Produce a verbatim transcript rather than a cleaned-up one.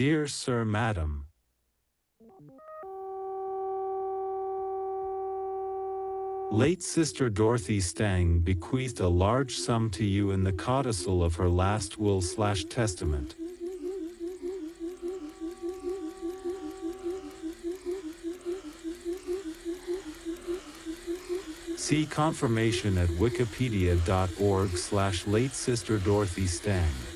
Dear Sir Madam, late Sister Dorothy Stang bequeathed a large sum to you in the codicil of her last will slash testament. See confirmation at wikipedia dot org slash late Sister Dorothy Stang.